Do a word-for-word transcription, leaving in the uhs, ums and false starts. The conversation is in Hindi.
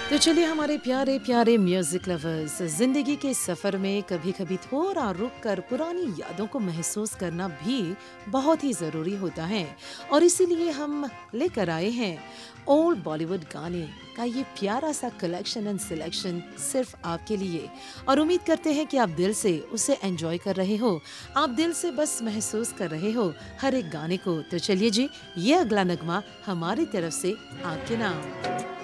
तो चलिए हमारे प्यारे प्यारे म्यूजिक लवर्स, जिंदगी के सफर में कभी कभी थोड़ा रुक कर पुरानी यादों को महसूस करना भी बहुत ही जरूरी होता है। और इसीलिए हम लेकर आए हैं ओल्ड बॉलीवुड गाने का ये प्यारा सा कलेक्शन एंड सिलेक्शन सिर्फ आपके लिए। और उम्मीद करते हैं कि आप दिल से उसे एंजॉय कर रहे हो, आप दिल से बस महसूस कर रहे हो हर एक गाने को। तो चलिए जी, ये अगला नगमा हमारी तरफ से आपके नाम।